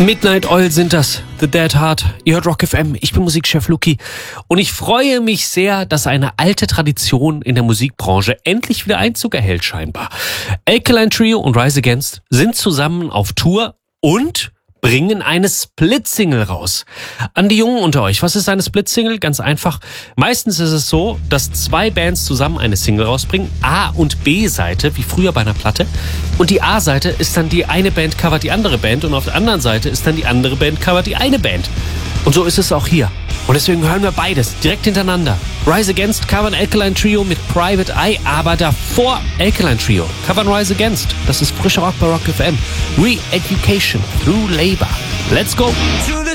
Midnight Oil sind das, The Dead Heart. Ihr hört Rock FM, ich bin Musikchef Luki und ich freue mich sehr, dass eine alte Tradition in der Musikbranche endlich wieder Einzug erhält scheinbar. Alkaline Trio und Rise Against sind zusammen auf Tour und bringen eine Split-Single raus. An die Jungen unter euch, was ist eine Split-Single? Ganz einfach. Meistens ist es so, dass zwei Bands zusammen eine Single rausbringen, A- und B-Seite, wie früher bei einer Platte. Und die A-Seite ist dann die eine Band covert die andere Band und auf der anderen Seite ist dann die andere Band covert die eine Band. Und so ist es auch hier. Und deswegen hören wir beides direkt hintereinander. Rise Against covern Alkaline Trio mit Private Eye, aber davor Alkaline Trio covern Rise Against. Das ist frischer Rock bei Rock FM. Re-Education through Labor. Let's go!